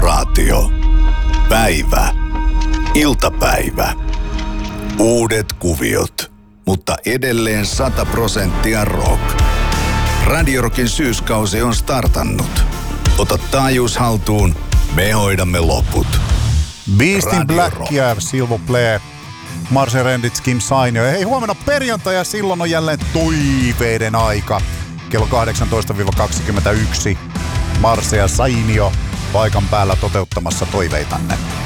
Raatio. Päivä. Iltapäivä. Uudet kuviot, mutta edelleen 100% rock. Radio Rockin syyskausi on startannut. Ota taajuus haltuun, me hoidamme loput. Beast in Black ja Silver Play, Marcia Rendits, Kim Sainio. Hei, huomenna perjantai ja silloin on jälleen toiveiden aika. Kello 18-21. Marcia Sainio paikan päällä toteuttamassa toiveitanne.